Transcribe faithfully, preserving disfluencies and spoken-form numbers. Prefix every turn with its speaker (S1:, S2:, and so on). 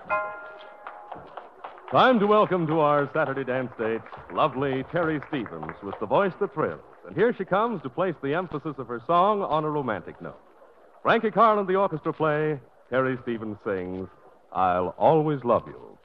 S1: Time to welcome to our Saturday dance date lovely Terry Stevens with the voice that thrills. And here she comes to place the emphasis of her song on a romantic note. Frankie Carl and the orchestra play. Terry Stevens sings, I'll Always Love You.